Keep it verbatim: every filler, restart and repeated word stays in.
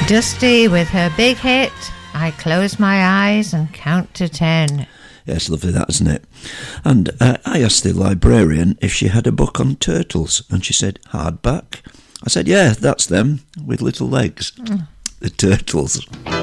Dusty with her big hit, I Close My Eyes and Count to Ten. Yes, lovely that, isn't it? And uh, I asked the librarian if she had a book on turtles, and she said, hardback. I said, yeah, that's them, with little legs. Mm. The turtles.